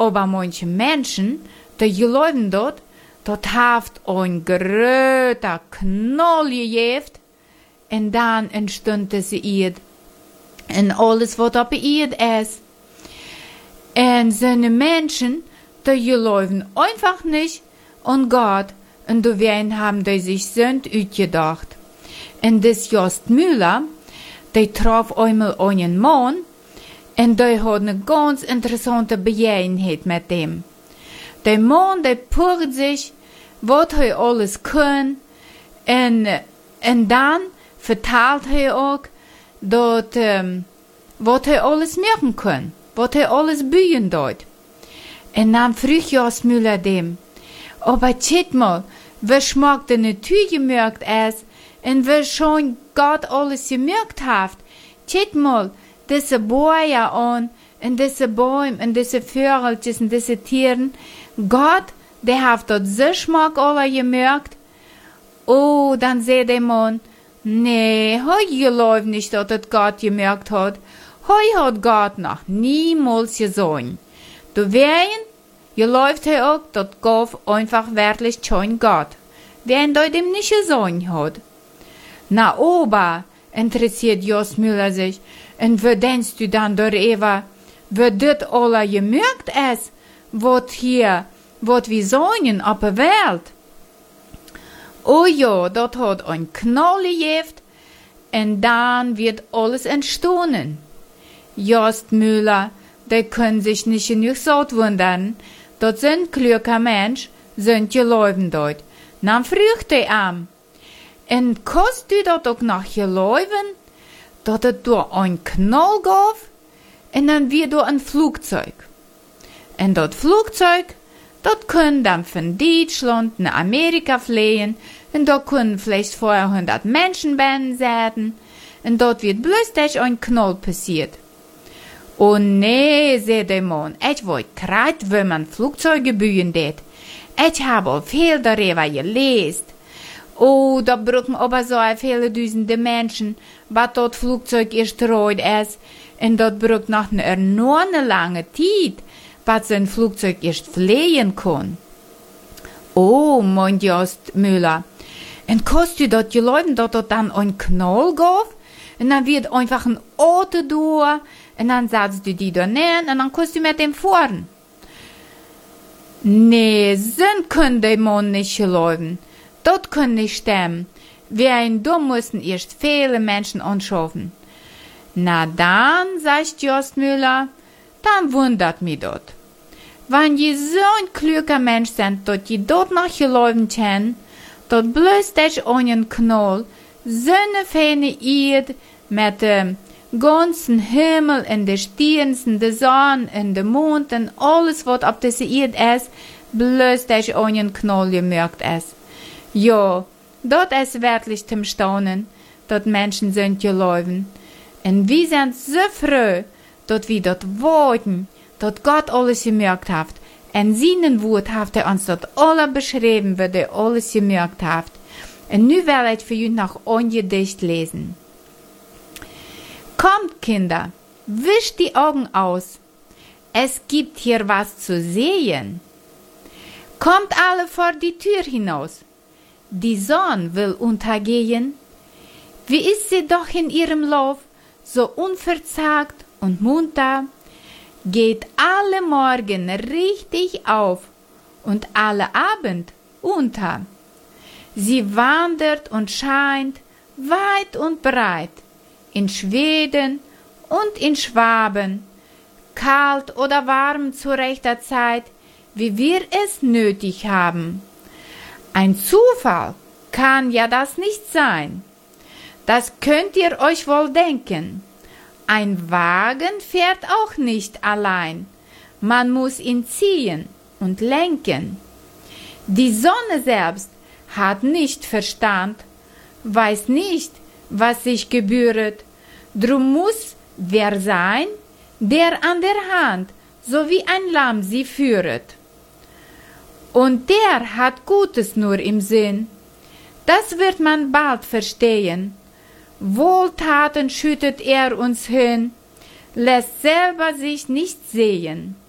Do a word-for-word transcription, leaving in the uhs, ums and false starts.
Aber manche Menschen, die geloven dort, dort haft ein gröter Knoll gegeben, und dann entstund es Eid. Und alles, was auf Eid ist. Und seine Menschen, die geloven einfach nicht an Gott, und deswegen haben die sich Sünd ausgedacht. Und das Jost Müller, der traf einmal einen Mann, und der hat eine ganz interessante Begebenheit mit dem. Der Mann, der purt sich, was er alles kann, und, und dann vertelt er auch, dass, ähm, was er alles machen kann, was er alles bühen dort. Und dann fragt Jost Müller dem, aber tschit mal, wer schmeckt denn nicht gemerkt ist, und wer schon Gott alles gemerkt hat, tschit mal, diese Bäume an, und diese Bäume, und diese Vögelchen, und diese Tieren, Gott, der hat dort so Schmack alle gemerkt. Oh, dann sagt der Mann, nee, heu geläuft nicht, dass das Gott gemerkt hat. Heu hat Gott noch niemals gesehen. Du weißt, geläuft er auch, dass Gott einfach wirklich schon Gott, wenn er dem nicht gesehen hat. Na, aber, interessiert Jost Müller sich, und wo denkst du dann darüber, wo das alle gemerkt ist, was hier, was wir sagen auf der Welt? Oh ja, dort hat ein Knoll gegeben, und dann wird alles entstanden. Jost Müller, der kann sich nicht genug so wundern, dort sind kluge Mensch, sind geläufen dort. Dann fragt er ihm, und kannst du dort auch noch geläufen, dass es da ein Knoll gab, und dann wird da ein Flugzeug. Und das Flugzeug, dort können dann von Deutschland nach Amerika fliegen, und dort können vielleicht vorher hundert Menschen sein, und dort wird bloß durch ein Knoll passiert. Oh nee, sagt der Mann, ich wollte gerade, wenn man Flugzeuge bauen tät. Ich habe viel darüber gelesen. Oh, da brauchen aber so viele Dutzende Menschen, was dort Flugzeug erst reut ist, und dort braucht noch eine enorme lange Zeit, was so ein Flugzeug erst fliegen kann. Oh, meint Jost Müller, und kannst du dort geläufen, dass dort dann ein Knoll gab, und dann wird einfach ein Auto durch, und dann setzt du die da näher, und dann kannst du mit dem fahren. Nee, so können die Mann nicht geläufen. Dort können nicht stemmen. Wen da mussten erst viele Menschen anschaffen. Na dann, sagt Jost Müller, dann wundert mich dort. Wenn je so ein kluger Mensch sind, dort je dort noch geläufen können, dort bloß durch einen Knoll, so eine feine Erde mit dem ganzen Himmel und den Sternen und der Sonne und dem Mond und alles, was auf dieser Erde ist, bloß durch einen Knoll gemerkt ist. Ja, dort ist wirklich zum Staunen, dort Menschen sind gelaufen. Und wir sind so froh, dort wir dort warten, dort Gott alles gemerkt hat. Und seinen Wort hat er uns dort alle beschrieben, was er alles gemerkt hat. Und nu will ich für euch noch ein Gedicht lesen. Kommt, Kinder, wischt die Augen aus. Es gibt hier was zu sehen. Kommt alle vor die Tür hinaus. Die Sonne will untergehen. Wie ist sie doch in ihrem Lauf, so unverzagt und munter, geht alle Morgen richtig auf und alle Abend unter. Sie wandert und scheint weit und breit, in Schweden und in Schwaben, kalt oder warm zu rechter Zeit, wie wir es nötig haben. Ein Zufall kann ja das nicht sein. Das könnt ihr euch wohl denken. Ein Wagen fährt auch nicht allein. Man muss ihn ziehen und lenken. Die Sonne selbst hat nicht Verstand, weiß nicht, was sich gebühret. Drum muss wer sein, der an der Hand, so wie ein Lamm sie führet. Und der hat Gutes nur im Sinn. Das wird man bald verstehen. Wohltaten schüttet er uns hin, lässt selber sich nicht sehen.